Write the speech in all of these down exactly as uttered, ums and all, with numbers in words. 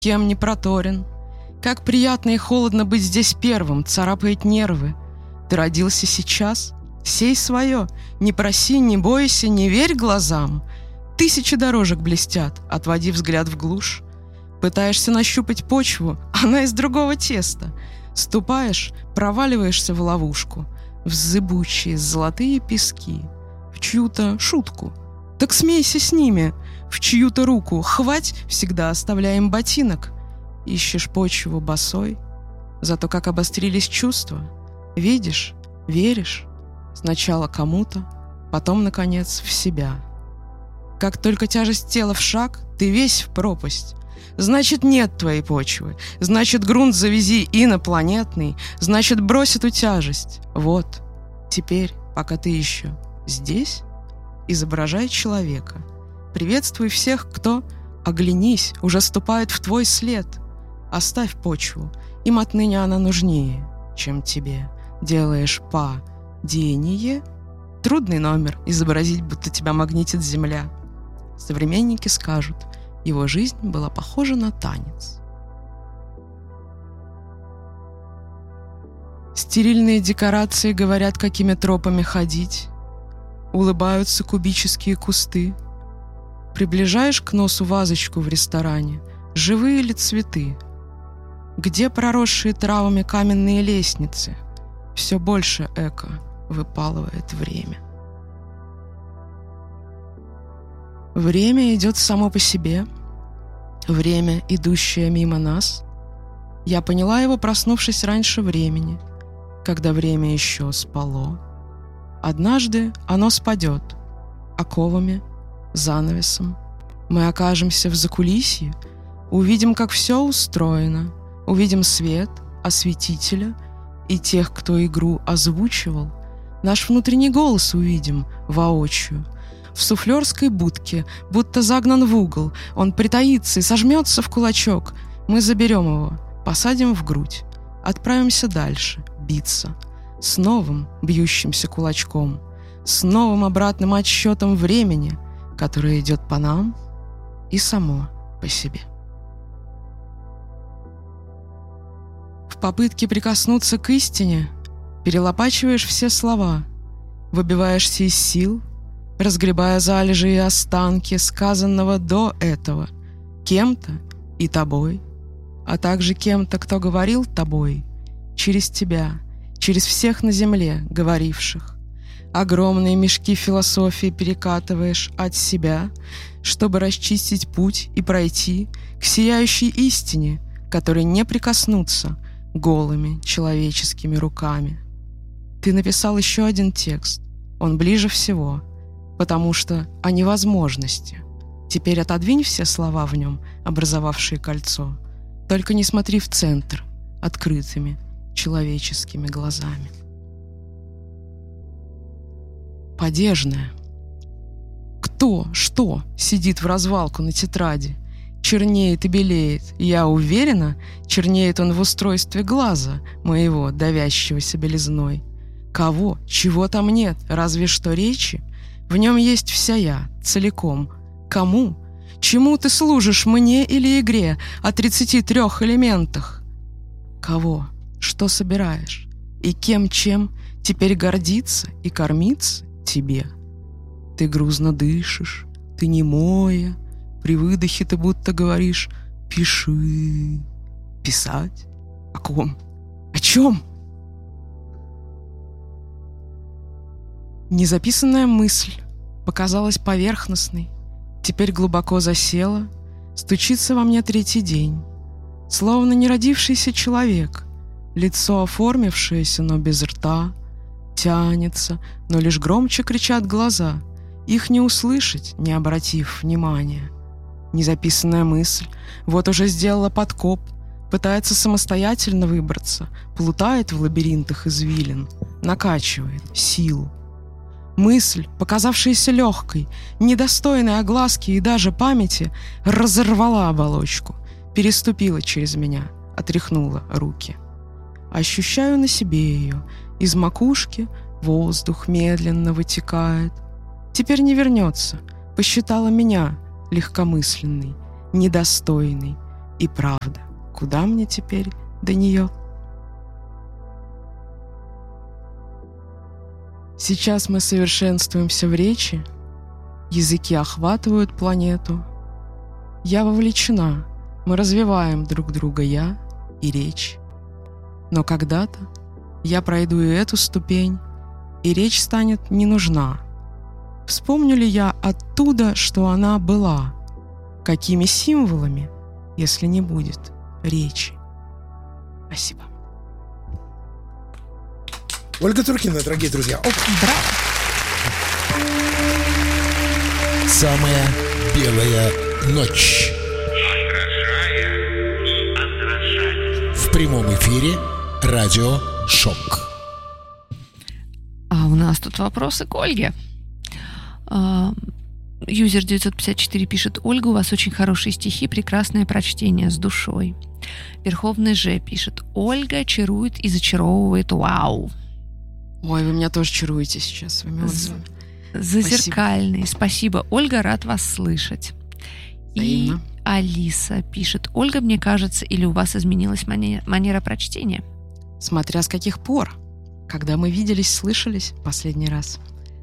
кем не проторен. Как приятно и холодно быть здесь первым, царапает нервы. Ты родился сейчас, сей свое, не проси, не бойся, не верь глазам. Тысячи дорожек блестят, отводи взгляд в глушь. Пытаешься нащупать почву, она из другого теста. Ступаешь, проваливаешься в ловушку, в зыбучие золотые пески, в чью-то шутку. Так смейся с ними, в чью-то руку, хвать, всегда оставляем ботинок. Ищешь почву босой, зато как обострились чувства. Видишь, веришь, сначала кому-то, потом, наконец, в себя. Как только тяжесть тела в шаг, ты весь в пропасть. Значит, нет твоей почвы, значит, грунт завези инопланетный, значит, брось эту тяжесть. Вот, теперь, пока ты еще здесь, изображай человека. Приветствуй всех, кто, оглянись, уже ступает в твой след. Оставь почву, им отныне она нужнее, чем тебе. Делаешь падение, трудный номер изобразить, будто тебя магнитит земля. Современники скажут, его жизнь была похожа на танец. Стерильные декорации говорят, какими тропами ходить. Улыбаются кубические кусты. Приближаешь к носу вазочку в ресторане, живые ли цветы? Где проросшие травами каменные лестницы? Все больше эко выпалывает время. Время идет само по себе, время, идущее мимо нас. Я поняла его, проснувшись раньше времени, когда время еще спало. Однажды оно спадет оковами, занавесом. Мы окажемся в закулисье, увидим, как все устроено, увидим свет, осветителя и тех, кто игру озвучивал. Наш внутренний голос увидим воочию. В суфлерской будке, будто загнан в угол, он притаится и сожмется в кулачок. Мы заберем его, посадим в грудь, отправимся дальше биться, с новым бьющимся кулачком, с новым обратным отсчетом времени, которое идет по нам и само по себе. В попытке прикоснуться к истине перелопачиваешь все слова, выбиваешься из сил, разгребая залежи и останки сказанного до этого кем-то и тобой, а также кем-то, кто говорил тобой, через тебя, через всех на земле говоривших. Огромные мешки философии перекатываешь от себя, чтобы расчистить путь и пройти к сияющей истине, которой не прикоснуться голыми человеческими руками. Ты написал еще один текст, он ближе всего, потому что о невозможности. Теперь отодвинь все слова в нем, образовавшие кольцо, только не смотри в центр открытыми человеческими глазами. Падежная. Кто, что сидит в развалку на тетради? Чернеет и белеет, я уверена, чернеет он в устройстве глаза моего, давящегося белизной. Кого, чего там нет, разве что речи? В нем есть вся я, целиком. Кому? Чему ты служишь, мне или игре о тридцати трех элементах? Кого? Что собираешь? И кем, чем теперь гордиться и кормиться тебе? Ты грузно дышишь, ты немое, при выдохе ты будто говоришь «пиши». Писать? О ком? О чем? Незаписанная мысль показалась поверхностной, теперь глубоко засела, стучится во мне третий день, словно неродившийся человек, лицо оформившееся, но без рта, тянется, но лишь громче кричат глаза, их не услышать, не обратив внимания. Незаписанная мысль вот уже сделала подкоп, пытается самостоятельно выбраться, плутает в лабиринтах извилин, накачивает силу. Мысль, показавшаяся легкой, недостойной огласки и даже памяти, разорвала оболочку, переступила через меня, отряхнула руки. Ощущаю на себе ее, из макушки воздух медленно вытекает. Теперь не вернется, посчитала меня легкомысленной, недостойной, И правда, куда мне теперь до нее? Сейчас мы совершенствуемся в речи, языки охватывают планету. Я вовлечена, мы развиваем друг друга я и речь. Но когда-то я пройду и эту ступень, и речь станет не нужна. Вспомню ли я оттуда, что она была? Какими символами, если не будет речи? Спасибо. Ольга Туркина, дорогие друзья. Оп. Браво. Самая белая ночь. В прямом эфире радио «Шок». А у нас тут вопросы к Ольге. Юзер девятьсот пятьдесят четыре пишет: Ольга, у вас очень хорошие стихи, прекрасное прочтение с душой. Верховный Ж пишет: Ольга чарует и зачаровывает, вау. Ой, вы меня тоже чаруете сейчас своими отзывами. Зазеркальный, спасибо. спасибо. Ольга, рад вас слышать. Взаимно. И Алиса пишет: Ольга, мне кажется, или у вас изменилась манера, манера прочтения? Смотря с каких пор. Когда мы виделись, слышались последний раз.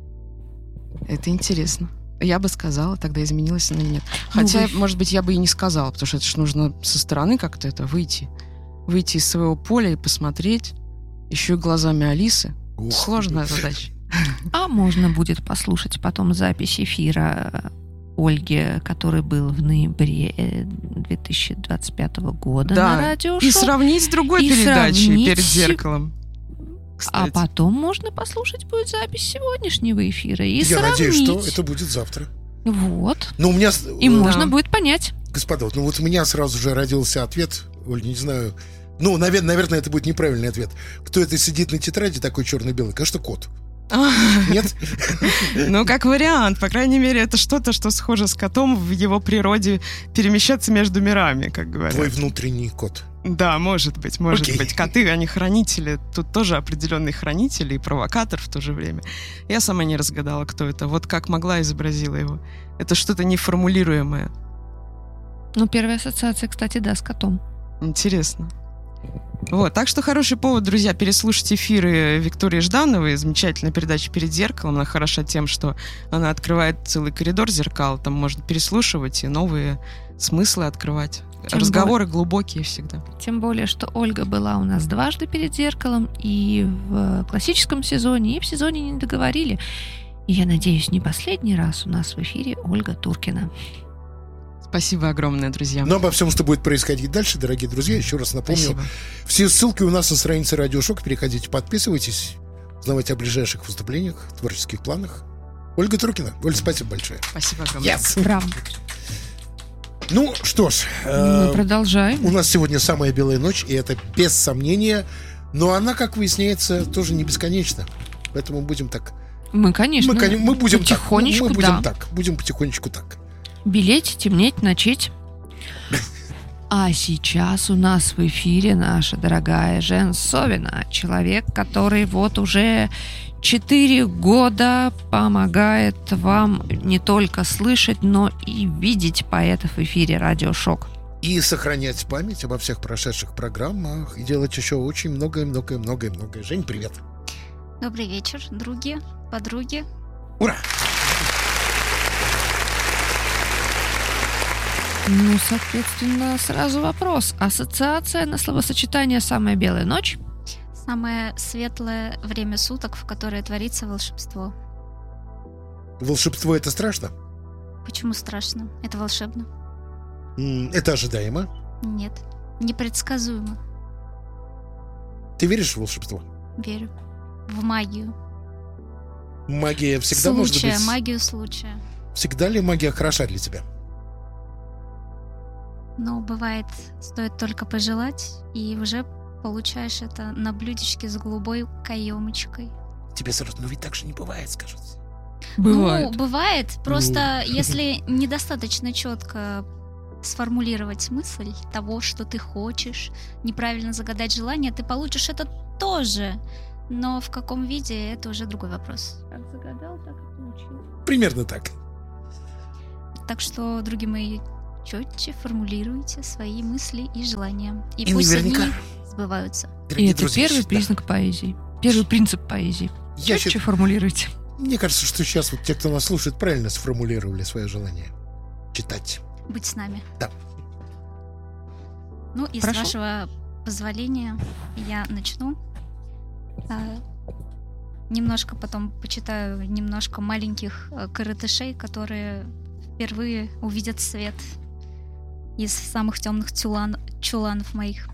Это интересно. Я бы сказала, тогда изменилась она или нет. Хотя, ну, вы... может быть, я бы и не сказала, потому что это же нужно со стороны как-то это выйти. Выйти из своего поля и посмотреть. Еще и глазами Алисы. Ух, сложная задача. А можно будет послушать потом запись эфира Ольги, который был в ноябре две тысячи двадцать пятого года, да, на радио «Шок». И сравнить с другой и передачей сравнить... перед зеркалом. Кстати. А потом можно послушать будет запись сегодняшнего эфира и Я сравнить. надеюсь, что это будет завтра. Вот. Но у меня... И да. можно будет понять. Господа, ну вот у меня сразу же родился ответ. Оль, не знаю... Ну, наверное, наверное, это будет неправильный ответ. Кто это сидит на тетради такой черно-белый? Конечно, кот. Нет? Ну, как вариант. По крайней мере, это что-то, что схоже с котом в его природе перемещаться между мирами, как говорят. Твой внутренний кот. Да, может быть, может Окей. быть. Коты, они хранители. Тут тоже определенный хранитель и провокатор в то же время. Я сама не разгадала, кто это. Вот как могла, изобразила его. Это что-то неформулируемое. Ну, первая ассоциация, кстати, да, с котом. Интересно. Вот, так что хороший повод, друзья, переслушать эфиры Виктории Ждановой, замечательная передача «Перед зеркалом». Она хороша тем, что она открывает целый коридор зеркал, там можно переслушивать и новые смыслы открывать. Тем Разговоры более, глубокие всегда. Тем более, что Ольга была у нас дважды перед зеркалом, и в классическом сезоне, и в сезоне «Не договорили». И я надеюсь, не последний раз у нас в эфире Ольга Туркина. Спасибо огромное, друзья. Но обо всем, что будет происходить дальше, дорогие друзья, еще раз напомню. Спасибо. Все ссылки у нас на странице Радио Шок. Переходите, подписывайтесь, узнавайте о ближайших выступлениях, творческих планах. Ольга Туркина. Оль, спасибо большое. Спасибо огромное. Yes. Браво. Ну, что ж. Мы э, продолжаем. У нас сегодня самая белая ночь, и это без сомнения. Но она, как выясняется, тоже не бесконечна. Поэтому будем так... Мы, конечно, мы, мы будем потихонечку, так. Мы будем да. так. Будем потихонечку так. Белеть, темнеть, ночить. А сейчас у нас в эфире наша дорогая Жен Совина, человек, который вот уже четыре года помогает вам не только слышать, но и видеть поэтов в эфире Радио Шок. И сохранять память обо всех прошедших программах, и делать еще очень многое-многое-многое-многое. Жень, привет. Добрый вечер, други, подруги. Ура! Ну, соответственно, сразу вопрос. Ассоциация на словосочетание «Самая белая ночь»? Самое светлое время суток, в которое творится волшебство. Волшебство — это страшно? Почему страшно? Это волшебно. Это ожидаемо? Нет. Непредсказуемо. Ты веришь в волшебство? Верю. В магию. Магия всегда случая, может быть... магию случая. Всегда ли магия хороша для тебя? Ну, бывает, стоит только пожелать, и уже получаешь это на блюдечке с голубой каемочкой. Тебе сразу, ну ведь так же не бывает, скажут. Бывает. Ну, бывает. Просто Ну. если недостаточно четко сформулировать мысль того, что ты хочешь, неправильно загадать желание, ты получишь это тоже. Но в каком виде, это уже другой вопрос. Как загадал, так и получил. Примерно так. Так что, другие мои, четче формулируйте свои мысли и желания. И, И пусть наверняка, они сбываются. И дорогие это друзья, первый да. признак поэзии. Первый принцип поэзии. Я Четче счит- формулируйте. Мне кажется, что сейчас вот те, кто нас слушает, правильно сформулировали свое желание читать. Быть с нами. Да. Ну и Хорошо. с вашего позволения я начну. А, немножко потом почитаю немножко маленьких э, коротышей, которые впервые увидят свет из самых темных тюлан, чуланов моих.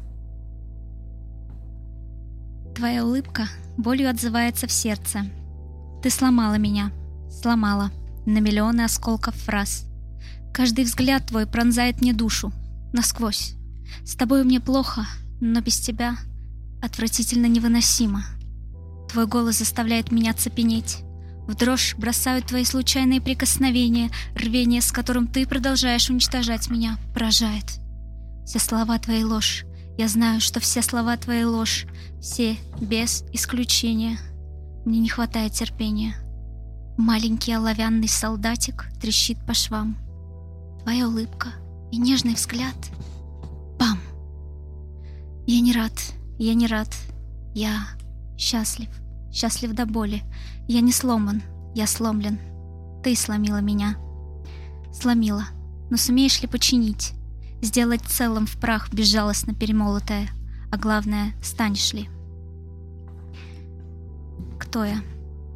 Твоя улыбка болью отзывается в сердце. Ты сломала меня, сломала на миллионы осколков фраз. Каждый взгляд твой пронзает мне душу насквозь. С тобой мне плохо, но без тебя отвратительно невыносимо. Твой голос заставляет меня цепенеть. В дрожь бросают твои случайные прикосновения. Рвение, с которым ты продолжаешь уничтожать меня, поражает. Все слова твои ложь. Я знаю, что все слова твои ложь. Все, без исключения. Мне не хватает терпения. Маленький оловянный солдатик трещит по швам. Твоя улыбка и нежный взгляд. Бам! Я не рад, я не рад. Я счастлив, счастлив до боли. Я не сломан, я сломлен. Ты сломила меня. Сломила. Но сумеешь ли починить? Сделать целым в прах безжалостно перемолотое? А главное, станешь ли? Кто я?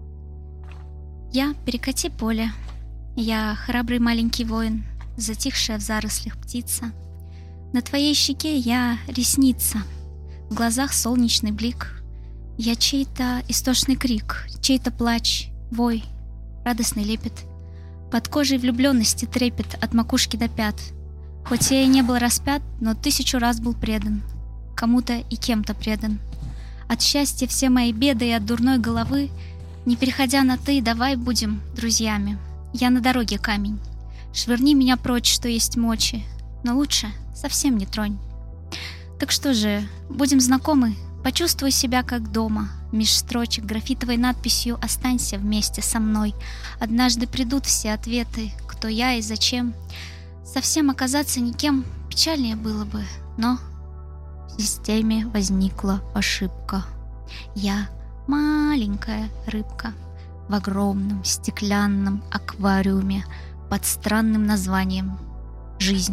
Я перекати поле. Я храбрый маленький воин, затихшая в зарослях птица. На твоей щеке я ресница, в глазах солнечный блик. Я чей-то истошный крик, чей-то плач, вой, радостный лепет. Под кожей влюбленности трепет от макушки до пят. Хоть я и не был распят, но тысячу раз был предан. Кому-то и кем-то предан. От счастья все мои беды и от дурной головы, не переходя на «ты», давай будем друзьями. Я на дороге камень. Швырни меня прочь, что есть мочи, но лучше совсем не тронь. Так что же, будем знакомы? Почувствуй себя как дома. Меж строчек графитовой надписью «Останься вместе со мной». Однажды придут все ответы, кто я и зачем. Совсем оказаться никем печальнее было бы, но в системе возникла ошибка. Я маленькая рыбка в огромном стеклянном аквариуме под странным названием «Жизнь».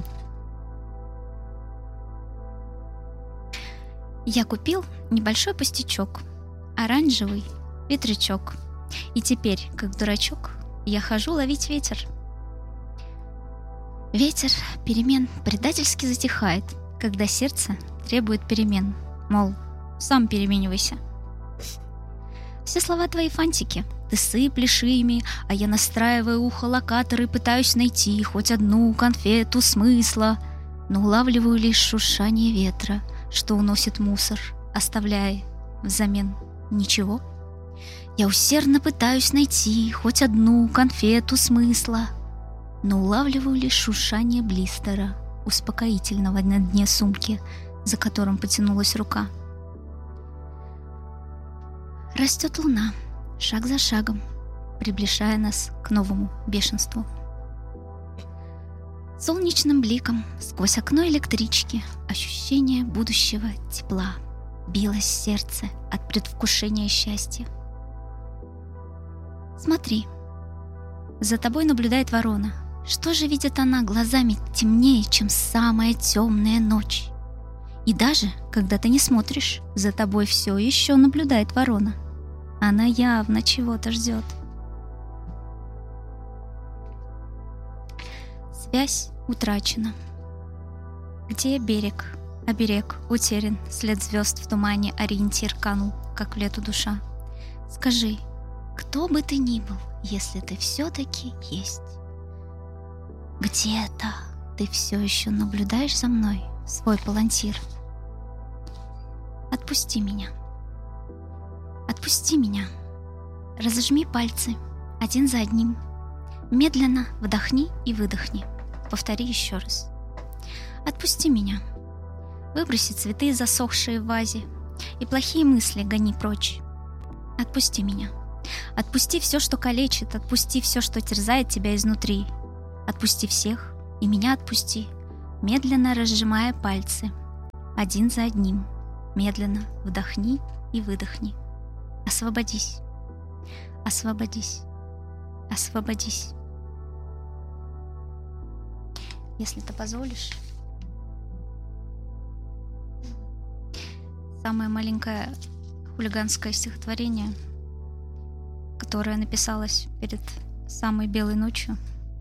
Я купил небольшой пустячок, оранжевый ветрячок. И теперь, как дурачок, я хожу ловить ветер. Ветер перемен предательски затихает, когда сердце требует перемен. Мол, сам переменивайся. Все слова твои фантики. Ты сыплешь ими, а я настраиваю ухо локатор и пытаюсь найти хоть одну конфету смысла, но улавливаю лишь шуршание ветра, что уносит мусор, оставляя взамен ничего. Я усердно пытаюсь найти хоть одну конфету смысла, но улавливаю лишь шуршание блистера, успокоительного на дне сумки, за которым потянулась рука. Растет луна, шаг за шагом, приближая нас к новому бешенству. Солнечным бликом сквозь окно электрички ощущение будущего тепла. Билось сердце от предвкушения счастья. Смотри, за тобой наблюдает ворона. Что же видит она глазами темнее, чем самая темная ночь? И даже, когда ты не смотришь, за тобой все еще наблюдает ворона. Она явно чего-то ждет. Связь утрачена. Где берег? Оберег утерян, след звезд в тумане, ориентир канул, как в лету душа. Скажи, кто бы ты ни был, если ты все-таки есть? Где-то ты все еще наблюдаешь за мной, свой палантир. Отпусти меня. Отпусти меня. Разожми пальцы, один за одним. Медленно вдохни и выдохни. Повтори еще раз. Отпусти меня. Выброси цветы, засохшие в вазе, и плохие мысли гони прочь. Отпусти меня. Отпусти все, что калечит, отпусти все, что терзает тебя изнутри. Отпусти всех, и меня отпусти. медленно разжимая пальцы, один за одним. Медленно вдохни и выдохни. Освободись. Освободись. Освободись. Если ты позволишь. Самое маленькое хулиганское стихотворение, которое написалось перед самой белой ночью.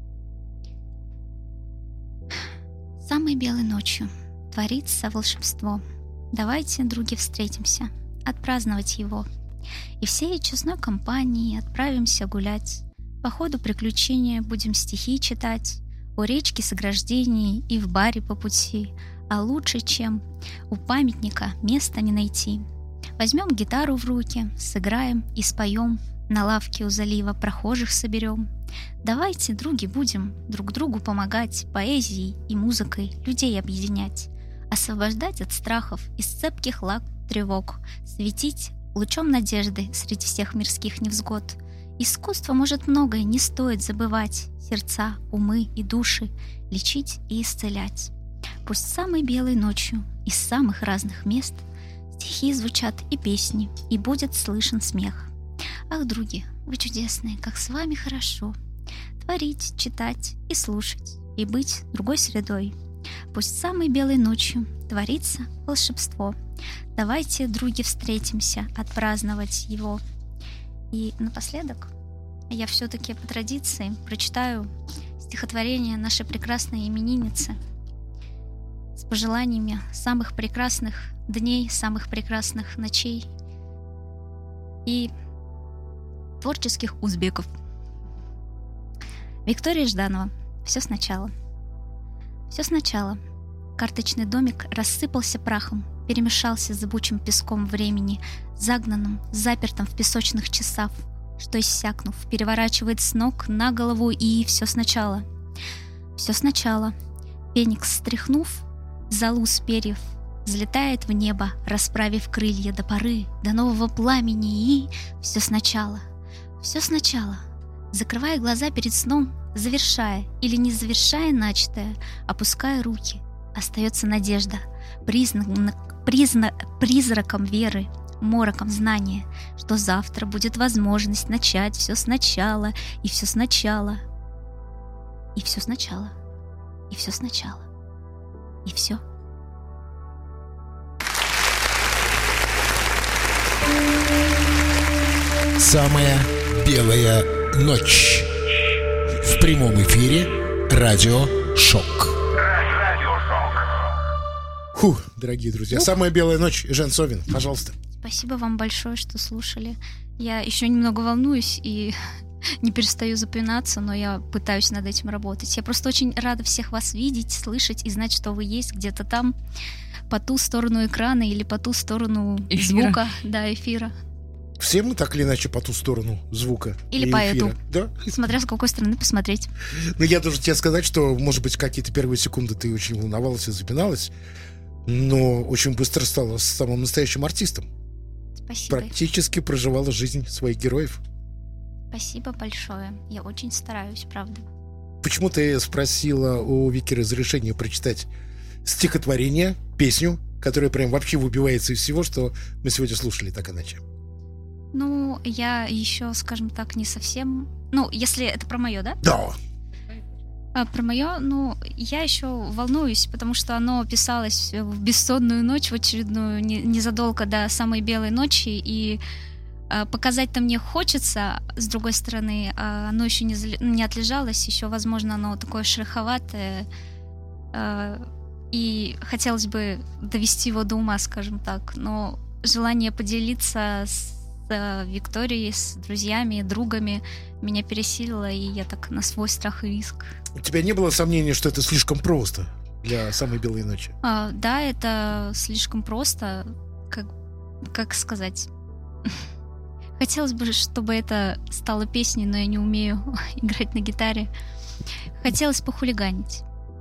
Самой белой ночью творится волшебство. Давайте, други, встретимся, отпраздновать его. И всей честной компанией отправимся гулять. По ходу приключения будем стихи читать. У речки с ограждений и в баре по пути. А лучше, чем у памятника места не найти. Возьмем гитару в руки, сыграем и споем. На лавке у залива прохожих соберем. Давайте, други, будем друг другу помогать, поэзией и музыкой людей объединять, освобождать от страхов из цепких лап тревог, светить лучом надежды среди всех мирских невзгод. Искусство может многое, не стоит забывать, сердца, умы и души лечить и исцелять. Пусть самой белой ночью из самых разных мест стихи звучат и песни, и будет слышен смех. Ах, други, вы чудесные, как с вами хорошо творить, читать и слушать, и быть другой средой. Пусть самой белой ночью творится волшебство. Давайте, други, встретимся, отпраздновать его. И напоследок я все-таки по традиции прочитаю стихотворение нашей прекрасной именинницы с пожеланиями самых прекрасных дней, самых прекрасных ночей и творческих узбеков. Виктория Жданова. Все сначала. Все сначала. Карточный домик рассыпался прахом, перемешался с зыбучим песком времени, загнанным, запертым в песочных часах, что, иссякнув, переворачивает с ног на голову, и все сначала. Все сначала. Феникс, стряхнув золу с перьев, взлетает в небо, расправив крылья до поры, до нового пламени, и все сначала. Все сначала. Закрывая глаза перед сном, завершая или не завершая начатое, опуская руки, остается надежда, признак, призна, призраком веры, мороком знания, что завтра будет возможность начать все сначала, и все сначала, и все сначала, и все сначала, и все. Самая белая ночь. В прямом эфире Радио Шок. Фу, дорогие друзья, Ух. Самая белая ночь. Жен Совин, пожалуйста. Спасибо вам большое, что слушали. Я еще немного волнуюсь и не перестаю запинаться, но я пытаюсь над этим работать. Я просто очень рада всех вас видеть, слышать и знать, что вы есть где-то там, по ту сторону экрана или по ту сторону эфира. Звука, да, эфира. Все мы так или иначе по ту сторону звука. Или по эту. Да? Смотря с какой стороны посмотреть. Ну, я должен тебе сказать, что, может быть, какие-то первые секунды ты очень волновалась и запиналась, но очень быстро стала самым настоящим артистом. Спасибо. Практически проживала жизнь своих героев. Спасибо большое. Я очень стараюсь, правда. Почему ты спросила у Вики разрешения прочитать стихотворение, песню, которая прям вообще выбивается из всего, что мы сегодня слушали, так иначе? Ну, я еще, скажем так, не совсем... Ну, если это про мое, да? Да. А про мое, ну, я еще волнуюсь, потому что оно писалось в бессонную ночь, в очередную, не, незадолго до самой белой ночи, и а, показать-то мне хочется, с другой стороны, а оно еще не, не отлежалось, еще, возможно, оно такое шероховатое, а, и хотелось бы довести его до ума, скажем так, но желание поделиться с с Викторией, с друзьями, другами меня пересилило, и я так на свой страх и риск. У тебя не было сомнения, что это слишком просто для самой белой ночи? А, да, это слишком просто, как, как сказать. Хотелось бы, чтобы это стало песней, но я не умею играть на гитаре. Хотелось похулиганить.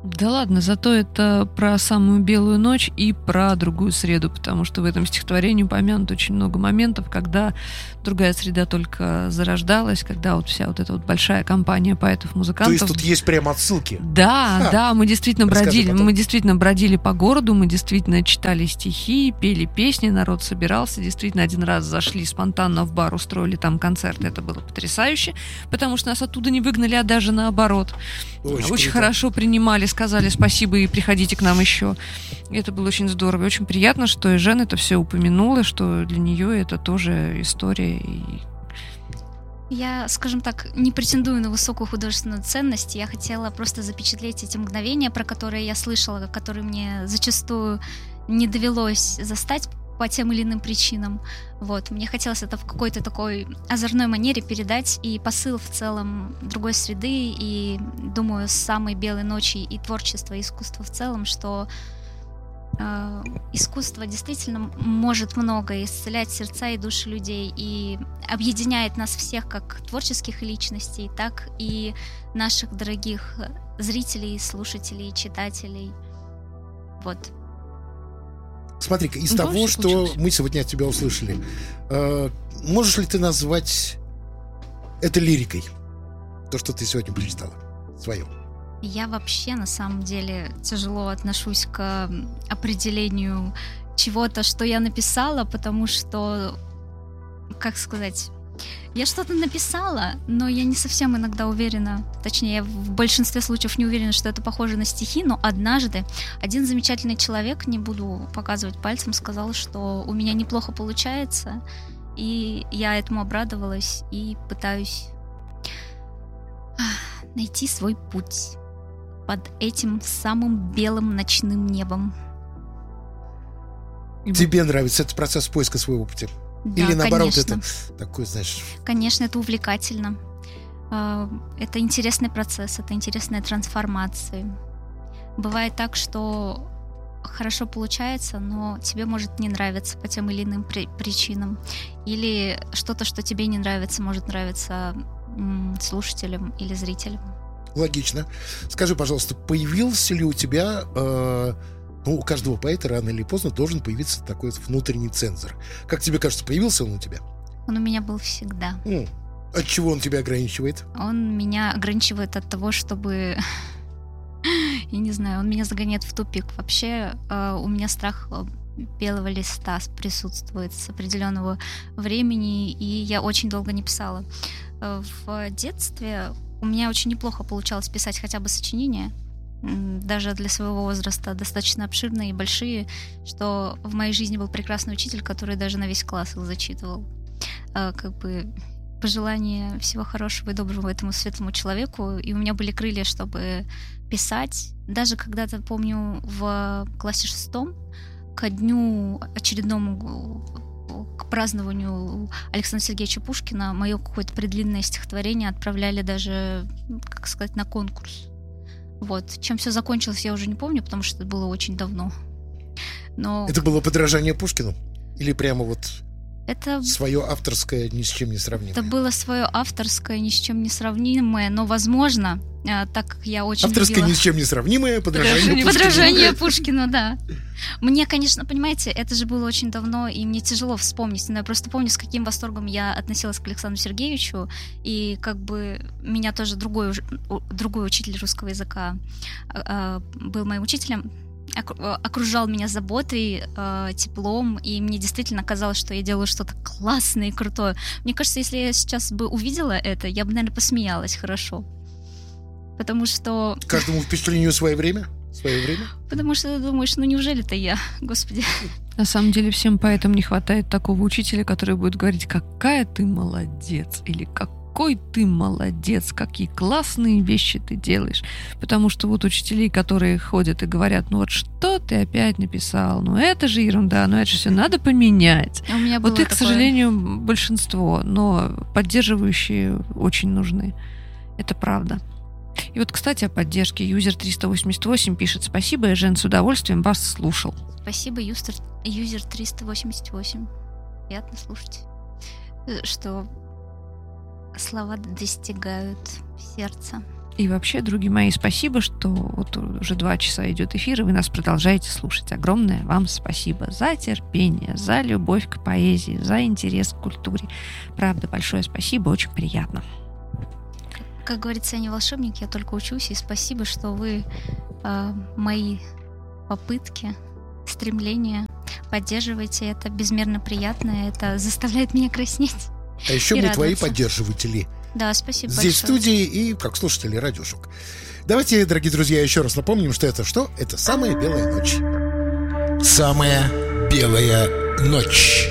Да ладно, зато это про самую белую ночь и про другую среду, потому что в этом стихотворении упомянуто очень много моментов, когда другая среда только зарождалась, когда вот вся вот эта вот большая компания поэтов-музыкантов... То есть тут есть прям отсылки? Да, а, да, мы действительно бродили, потом. мы действительно бродили по городу, мы действительно читали стихи, пели песни, народ собирался, действительно один раз зашли спонтанно в бар, устроили там концерт, это было потрясающе, потому что нас оттуда не выгнали, а даже наоборот. Очень, очень очень хорошо принимали, сказали спасибо и приходите к нам еще. И это было очень здорово. И очень приятно, что и Жен это все упомянула, что для нее это тоже история. И... Я, скажем так, не претендую на высокую художественную ценность. Я хотела просто запечатлеть эти мгновения, про которые я слышала, которые мне зачастую не довелось застать по тем или иным причинам. Вот. Мне хотелось это в какой-то такой озорной манере передать, и посыл в целом другой среды, и, думаю, с самой белой ночи и творчество, и искусство в целом, что э, искусство действительно может многое исцелять сердца и души людей, и объединяет нас всех, как творческих личностей, так и наших дорогих зрителей, слушателей, читателей. Вот. Смотри-ка, из Ну, того, вообще что получилось. мы сегодня от тебя услышали, э, можешь ли ты назвать это лирикой? То, что ты сегодня прочитала, свое. Я вообще, на самом деле, тяжело отношусь к определению чего-то, что я написала, потому что, как сказать, я что-то написала, но я не совсем иногда уверена, точнее, я в большинстве случаев не уверена, что это похоже на стихи, но однажды один замечательный человек, не буду показывать пальцем, сказал, что у меня неплохо получается, и я этому обрадовалась и пытаюсь найти свой путь под этим самым белым ночным небом. Тебе нравится этот процесс поиска своего пути? Да, Или наоборот, конечно. это такой, знаешь... Конечно, это увлекательно. Э, Это интересный процесс, это интересная трансформация. Бывает так, что хорошо получается, но тебе может не нравиться по тем или иным при- причинам. Или что-то, что тебе не нравится, может нравиться м, слушателям или зрителям. Логично. Скажи, пожалуйста, появился ли у тебя... э, ну, у каждого поэта рано или поздно должен появиться такой вот внутренний цензор. Как тебе кажется, появился он у тебя? Он у меня был всегда. М, От чего он тебя ограничивает? Он меня ограничивает от того, чтобы... Я не знаю, он меня загоняет в тупик. Вообще, э, у меня страх э, белого листа присутствует с определенного времени, и я очень долго не писала. Э, В детстве у меня очень неплохо получалось писать хотя бы сочинения, м, даже для своего возраста достаточно обширные и большие, что в моей жизни был прекрасный учитель, который даже на весь класс их зачитывал. Э, Как бы пожелание всего хорошего и доброго этому светлому человеку, и у меня были крылья, чтобы писать. Даже когда-то, помню, в классе шестом, ко дню очередному, к празднованию Александра Сергеевича Пушкина, мое какое-то предлинное стихотворение отправляли даже, как сказать, на конкурс. Вот. Чем все закончилось, я уже не помню, потому что это было очень давно. Но Это было подражание Пушкину? Или прямо вот это свое авторское, ни с чем не сравнимое? Это было свое авторское, ни с чем не сравнимое, но, возможно, а, так как я очень Авторское любила... ни с чем не сравнимое подражание Пушкину. Подражание Пушкину, да. Мне, конечно, понимаете, это же было очень давно, и мне тяжело вспомнить, но я просто помню, с каким восторгом я относилась к Александру Сергеевичу, и как бы меня тоже другой, уж- у- другой учитель русского языка а, а, был моим учителем, оку- окружал меня заботой, э, теплом, и мне действительно казалось, что я делаю что-то классное и крутое. Мне кажется, если я сейчас бы увидела это, я бы, наверное, посмеялась хорошо. Потому что... Каждому впечатлению свое время? Свое время? Потому что ты думаешь, ну неужели это я, господи. На самом деле всем поэтам не хватает такого учителя, который будет говорить, какая ты молодец, или какой ты молодец, какие классные вещи ты делаешь. Потому что вот учителей, которые ходят и говорят, ну вот что ты опять написал, ну это же ерунда, ну это же все надо поменять. А у меня было Вот их, к такое. сожалению, большинство, но поддерживающие очень нужны. Это правда. И вот, кстати, о поддержке. Юзер триста восемьдесят восемь пишет: спасибо, я, Жен, с удовольствием вас слушал. Спасибо, юзер, юзер триста восемьдесят восемь. Приятно слушать, что слова достигают сердца. И вообще, други мои, спасибо, что вот уже два часа идет эфир, и вы нас продолжаете слушать. Огромное вам спасибо за терпение, за любовь к поэзии, за интерес к культуре. Правда, большое спасибо, очень приятно. Как говорится, я не волшебник, я только учусь, и спасибо, что вы э, мои попытки, стремления поддерживаете. Это безмерно приятно, это заставляет меня краснеть. А еще мы твои поддерживатели. Да, спасибо Здесь большое. в студии и как слушатели Радио Шок. Давайте, дорогие друзья, еще раз напомним, что это что? Это «Самая белая ночь». «Самая белая ночь».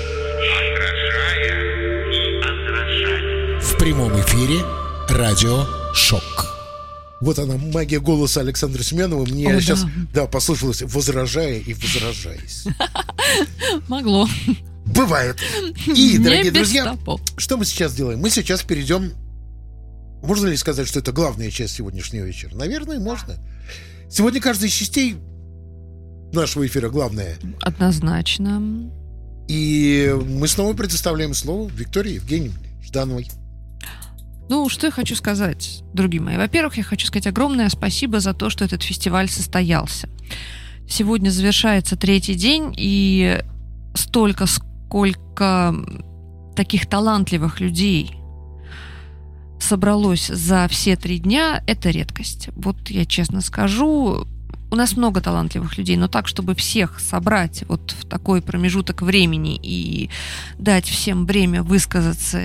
В прямом эфире Радио Шок. Вот она, магия голоса Александра Семенова. Мне О, сейчас, да. да, послышалось, возражая и возражаясь. Могло. Бывает. И, дорогие друзья, что мы сейчас делаем? Мы сейчас перейдем... Можно ли сказать, что это главная часть сегодняшнего вечера? Наверное, можно. Сегодня каждая из частей нашего эфира главная. Однозначно. И мы снова предоставляем слово Виктории Евгеньевне Ждановой. Ну, что я хочу сказать, друзья мои. Во-первых, я хочу сказать огромное спасибо за то, что этот фестиваль состоялся. Сегодня завершается третий день, и столько, сколько таких талантливых людей собралось за все три дня, это редкость. Вот я честно скажу, у нас много талантливых людей, но так, чтобы всех собрать вот в такой промежуток времени и дать всем время высказаться,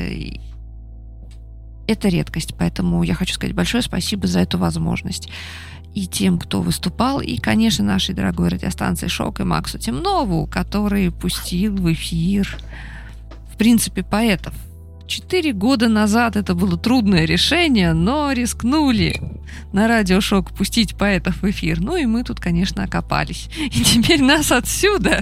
это редкость. Поэтому я хочу сказать большое спасибо за эту возможность. И тем, кто выступал, и, конечно, нашей дорогой радиостанции «Шок» и Максу Темнову, который пустил в эфир, в принципе, поэтов. Четыре года назад это было трудное решение, но рискнули на Радио Шок пустить поэтов в эфир. Ну и мы тут, конечно, окопались. И теперь нас отсюда.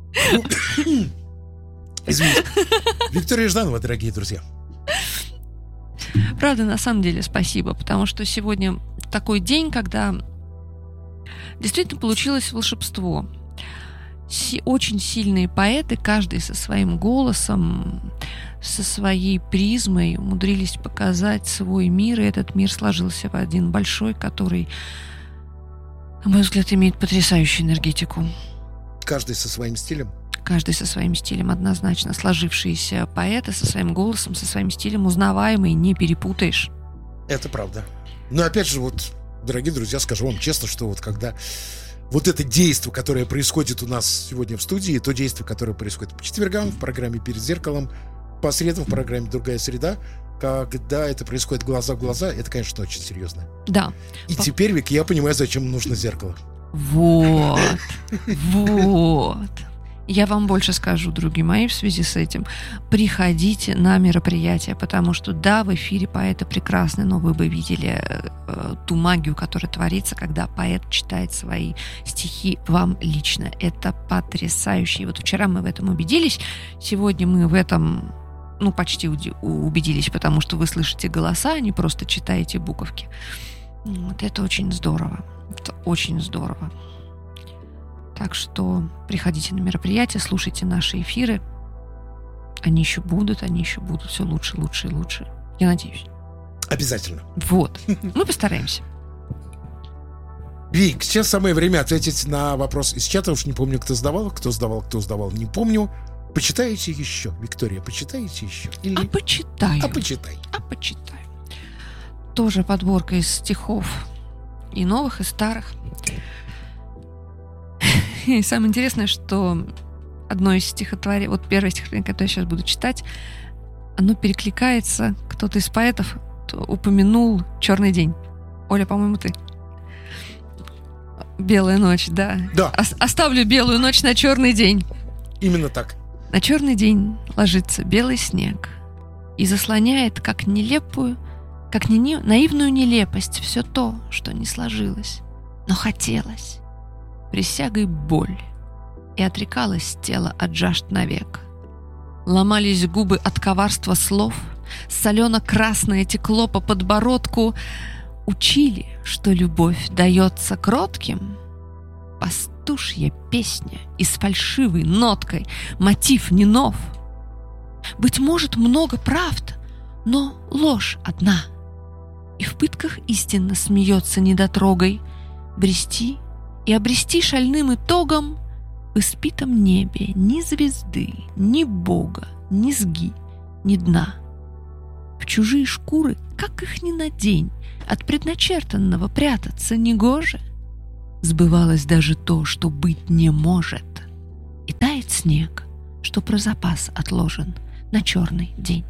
Извините. Виктория Жданова, дорогие друзья. Правда, на самом деле, спасибо, потому что сегодня такой день, когда действительно получилось волшебство. Си- очень сильные поэты, каждый со своим голосом, со своей призмой умудрились показать свой мир, и этот мир сложился в один большой, который, на мой взгляд, имеет потрясающую энергетику. Каждый со своим стилем? Каждый со своим стилем, однозначно. Сложившиеся поэты со своим голосом, со своим стилем, узнаваемые, не перепутаешь. Это правда. Но опять же, вот, дорогие друзья, скажу вам честно, что вот когда вот это действие, которое происходит у нас сегодня в студии, то действие, которое происходит по четвергам в программе «Перед зеркалом», по средам в программе «Другая среда», когда это происходит глаза в глаза, это, конечно, очень серьезно. Да. И по... теперь, Вик, я понимаю, зачем нужно зеркало. Вот. Вот. Я вам больше скажу, друзья мои, в связи с этим. Приходите на мероприятие, потому что, да, в эфире поэты прекрасны, но вы бы видели э, ту магию, которая творится, когда поэт читает свои стихи вам лично. Это потрясающе. И вот вчера мы в этом убедились, сегодня мы в этом, ну, почти убедились, потому что вы слышите голоса, а не просто читаете буковки. Вот это очень здорово. Это очень здорово. Так что приходите на мероприятия, слушайте наши эфиры. Они еще будут, они еще будут все лучше, лучше и лучше. Я надеюсь. Обязательно. Вот. Мы постараемся. Вик, сейчас самое время ответить на вопрос из чата. Уж не помню, кто задавал, кто задавал, кто задавал, не помню. Почитаете еще, Виктория, почитаете еще? Или... А почитаю. А почитай. А почитаю. Тоже подборка из стихов и новых, и старых. И самое интересное, что одно из стихотворений, вот первое стихотворение, которое я сейчас буду читать, оно перекликается, кто-то из поэтов упомянул «Черный день». Оля, по-моему, ты. «Белая ночь», да. Да. О- оставлю белую ночь на черный день. Именно так. На черный день ложится белый снег и заслоняет, как нелепую, как не, наивную нелепость, все то, что не сложилось, но хотелось. Присягой боль, и отрекалось тело от жажд навек. Ломались губы от коварства слов, солено-красное текло по подбородку. Учили, что любовь дается кротким. Пастушья песня и с фальшивой ноткой, мотив не нов. Быть может, много правд, но ложь одна. и в пытках истинно смеется недотрогой, брести и обрести шальным итогом в испитом небе ни звезды, ни бога, ни сги, ни дна. В чужие шкуры, как их ни надень, от предначертанного прятаться негоже. Сбывалось даже то, что быть не может. И тает снег, что про запас отложен на черный день.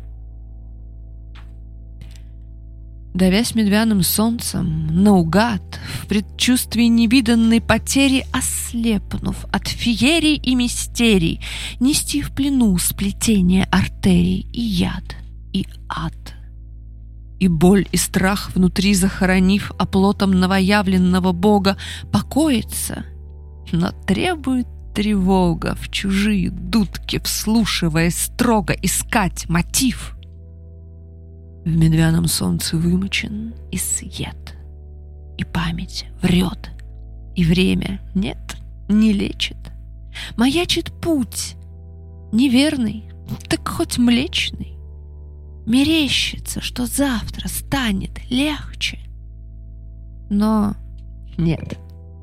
Давясь медвяным солнцем, наугад, в предчувствии невиданной потери, ослепнув от феерий и мистерий, нести в плену сплетение артерий и яд, и ад. И боль, и страх внутри захоронив оплотом новоявленного бога, покоится, но требует тревога в чужие дудки, вслушиваясь строго, искать мотив. В медвяном солнце вымочен и съед, и память врет, и время, нет, не лечит. Маячит путь, неверный, так хоть млечный. Мерещится, что завтра станет легче. Но нет.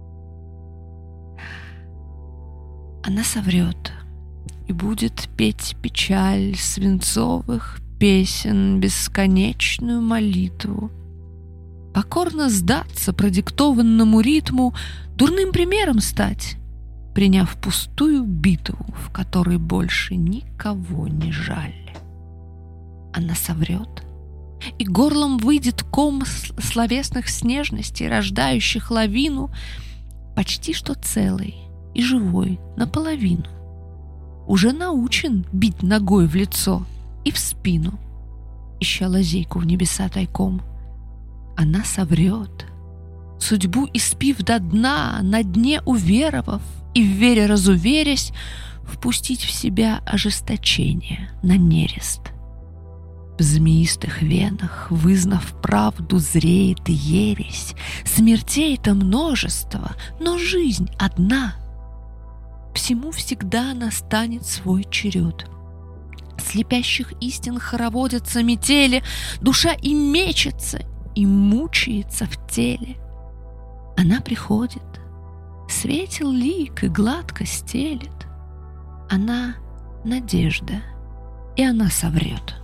Она соврет и будет петь печаль свинцовых песен, бесконечную молитву. Покорно сдаться продиктованному ритму, дурным примером стать, приняв пустую битву, в которой больше никого не жаль. Она соврет, и горлом выйдет ком словесных снежностей, рождающих лавину, почти что целый и живой наполовину. Уже научен бить ногой в лицо и в спину, ища лазейку в небеса тайком. Она соврет, судьбу испив до дна, на дне уверовав и в вере разуверясь, впустить в себя ожесточение на нерест. В змеистых венах, вызнав правду, зреет ересь. Смертей-то множество, но жизнь одна. Всему всегда настанет свой черед. Слепящих истин хороводятся метели, душа и мечется, и мучается в теле. Она приходит, светел лик и гладко стелет. Она надежда, и она соврет.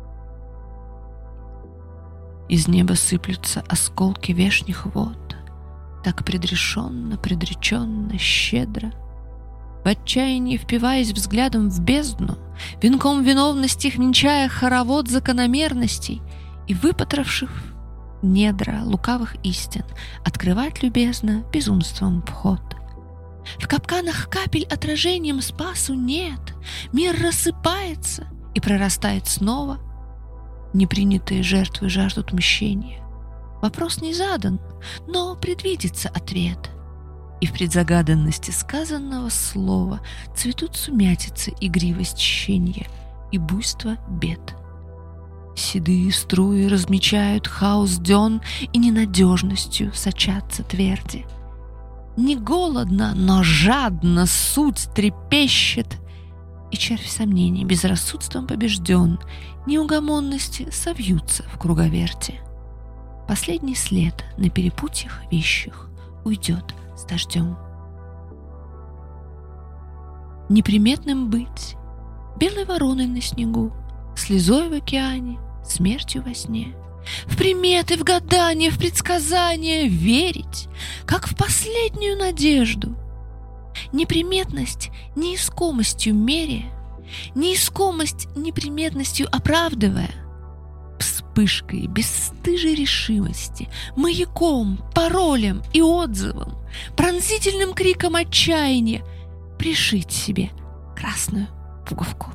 Из неба сыплются осколки вешних вод, так предрешенно, предреченно, щедро. В отчаянии впиваясь взглядом в бездну, венком виновности венчая хоровод закономерностей и выпотрошив недра лукавых истин, открывать любезно безумством вход. В капканах капель отражением спасу нет, мир рассыпается и прорастает снова. Непринятые жертвы жаждут мщения. Вопрос не задан, но предвидится ответ. И в предзагаданности сказанного слова цветут сумятицы, игривость щенья и буйство бед. Седые струи размечают хаос дён, и ненадежностью сочатся тверди. Не голодно, но жадно суть трепещет, и червь сомнений безрассудством побежден, неугомонности совьются в круговерте. Последний след на перепутьях вещих уйдет с дождем. Неприметным быть, белой вороной на снегу, слезой в океане, смертью во сне. В приметы, в гадания, в предсказания верить, как в последнюю надежду. Неприметность неискомостью меряя, неискомость неприметностью оправдывая, вспышкой бесстыжей решимости, маяком, паролем и отзывом, пронзительным криком отчаяния пришить себе красную пуговку.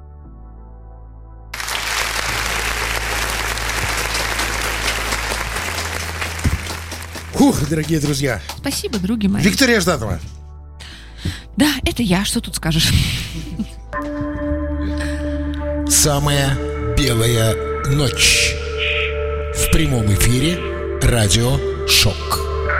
Ух, дорогие друзья. Спасибо, други мои. Виктория Жданова. Да, это я, что тут скажешь? Самая белая ночь. В прямом эфире Радио Шок.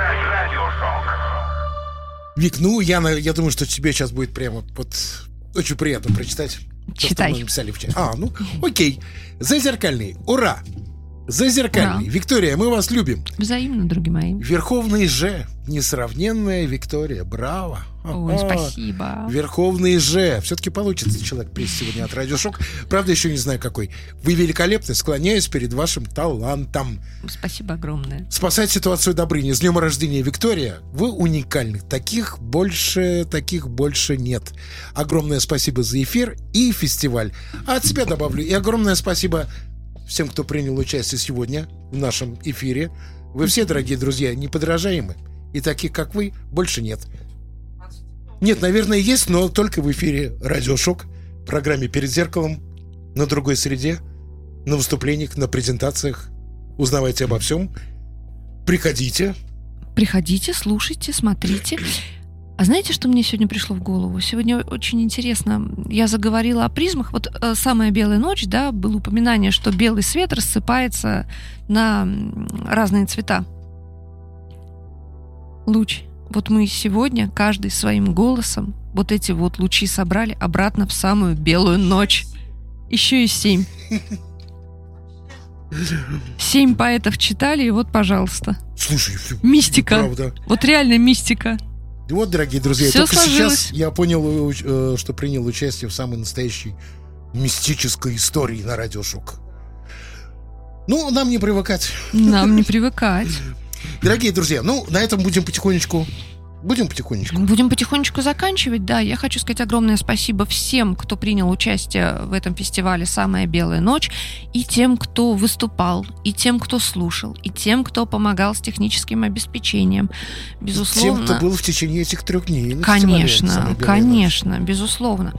Вик, ну, Яна, я думаю, что тебе сейчас будет прямо вот очень приятно прочитать. Читай. Написали в чате. А, ну, окей. Зазеркальный. Ура! Зазеркальный. Ура. Виктория, мы вас любим. Взаимно, други мои. Верховный Ж. Несравненная Виктория. Браво. Ой, Ага. спасибо. Верховный Ж. Все-таки получится человек-приз сегодня от Радиошок. Правда, еще не знаю какой. Вы великолепны. Склоняюсь перед вашим талантом. Спасибо огромное. Спасать ситуацию Добрыни. С днем рождения, Виктория. Вы уникальны. Таких больше, таких больше нет. Огромное спасибо за эфир и фестиваль. А от себя добавлю. И огромное спасибо всем, кто принял участие сегодня в нашем эфире. Вы все, дорогие друзья, неподражаемы. И таких, как вы, больше нет. Нет, наверное, есть, но только в эфире Радиошок, в программе «Перед зеркалом», на другой среде, на выступлениях, на презентациях. Узнавайте обо всем. Приходите. Приходите, слушайте, смотрите. А знаете, что мне сегодня пришло в голову? Сегодня очень интересно. Я заговорила о призмах. Вот э, «Самая белая ночь», да, было упоминание, что белый свет рассыпается на разные цвета. Луч. Вот мы сегодня, каждый своим голосом, вот эти вот лучи собрали обратно в самую белую ночь. Еще и семь. Семь поэтов читали, и вот, пожалуйста. Слушай, Мистика. Правда. Вот реально мистика. И вот, дорогие друзья, Всё только сложилось. сейчас я понял, э, что принял участие в самой настоящей мистической истории на Радиошок. Ну, нам не привыкать. Нам не привыкать. Дорогие друзья, ну, на этом будем потихонечку... Будем потихонечку. Будем потихонечку заканчивать, да. Я хочу сказать огромное спасибо всем, кто принял участие в этом фестивале «Самая белая ночь», и тем, кто выступал, и тем, кто слушал, и тем, кто помогал с техническим обеспечением. Безусловно. Тем, кто был в течение этих трех дней. на фестивале Конечно, «Самая белая конечно, безусловно.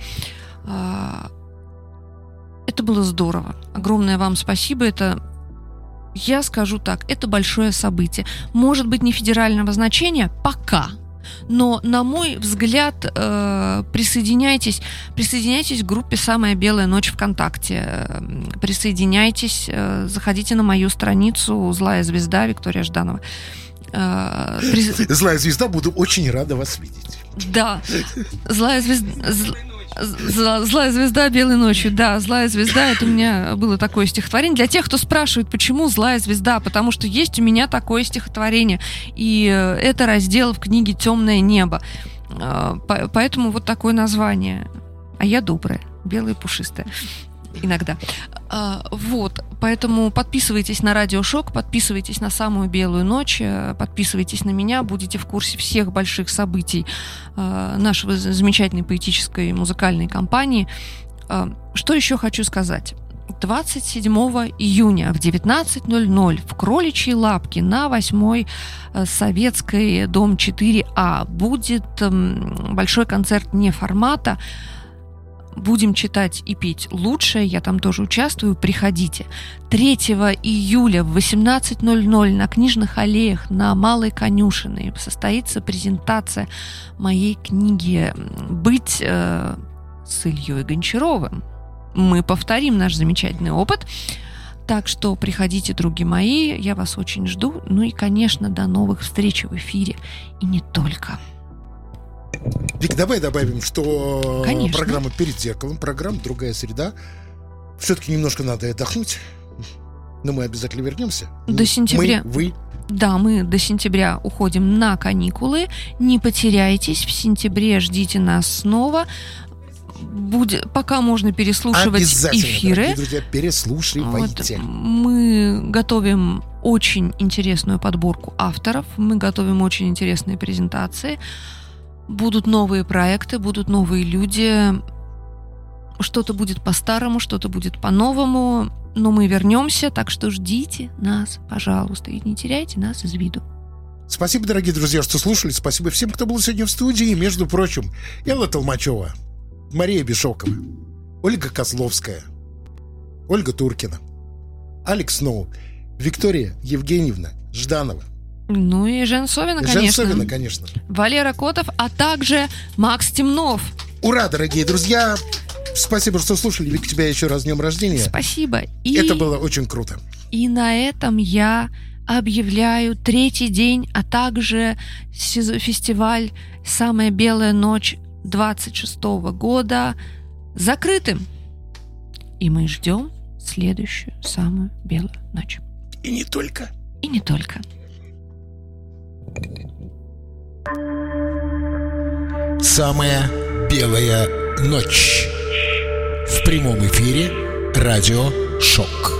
Это было здорово. Огромное вам спасибо. Это, я скажу так, это большое событие. Может быть, не федерального значения пока. Но, на мой взгляд, э, присоединяйтесь, присоединяйтесь к группе «Самая белая ночь» ВКонтакте. Присоединяйтесь, э, заходите на мою страницу «Злая звезда» Виктория Жданова. Э, при... Злая звезда, буду очень рада вас видеть. Да, «Злая звезда». Зла, «Злая звезда белой ночью». Да, «Злая звезда» — это у меня было такое стихотворение. Для тех, кто спрашивает, почему «Злая звезда», потому что есть у меня такое стихотворение, и это раздел в книге «Темное небо». Поэтому вот такое название. А я добрая, белая и пушистая. Иногда. А, вот, поэтому подписывайтесь на Радиошок, подписывайтесь на «Самую белую ночь», подписывайтесь на меня, будете в курсе всех больших событий а, нашего замечательной поэтической музыкальной кампании. А, что еще хочу сказать? двадцать седьмого июня в девятнадцать ноль ноль в Кроличьей Лапке на восьмой Советской, дом четыре А, будет м, большой концерт неформата. Будем читать и петь лучшее, я там тоже участвую, приходите. третьего июля в восемнадцать ноль ноль на Книжных аллеях на Малой Конюшиной состоится презентация моей книги «Быть э, с Ильей Гончаровым». Мы повторим наш замечательный опыт, так что приходите, други мои, я вас очень жду. Ну и, конечно, до новых встреч в эфире, и не только. Вик, давай добавим, что Конечно. Программа «Перед зеркалом», программа «Другая среда». Все-таки немножко надо отдохнуть, но мы обязательно вернемся. До сентября. Мы, вы. Да, мы до сентября уходим на каникулы. Не потеряйтесь, в сентябре ждите нас снова. Будет, пока можно переслушивать Обязательно, эфиры. дорогие друзья, переслушивайте. Вот, мы готовим очень интересную подборку авторов, мы готовим очень интересные презентации. Будут новые проекты, будут новые люди. Что-то будет по-старому, что-то будет по-новому. Но мы вернемся, так что ждите нас, пожалуйста, и не теряйте нас из виду. Спасибо, дорогие друзья, что слушали. Спасибо всем, кто был сегодня в студии. И, между прочим, Элла Толмачева, Мария Бишокова, Ольга Козловская, Ольга Туркина, Алекс Сноу, Виктория Евгеньевна Жданова. Ну и Жен Совина, конечно. Жен Совина, конечно. Валера Котов, а также Макс Темнов. Ура, дорогие друзья! Спасибо, что слушали. Вик, тебя еще раз с днем рождения. Спасибо. И, Это было очень круто. И на этом я объявляю третий день, а также фестиваль «Самая белая ночь» двадцать шестого года закрытым. И мы ждем следующую самую белую ночь. И не только. И не только. Самая белая ночь. В прямом эфире радио «Шок».